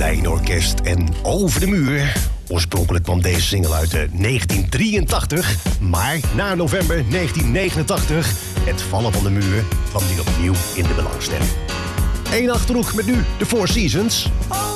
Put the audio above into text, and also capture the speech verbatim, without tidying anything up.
Wijnorkest en Over de Muur. Oorspronkelijk kwam deze single uit uh, negentien drieëntachtig, maar na november negentien negenentachtig, het vallen van de muur, kwam die opnieuw in de belangstelling. Eén Achterhoek met nu de Four Seasons.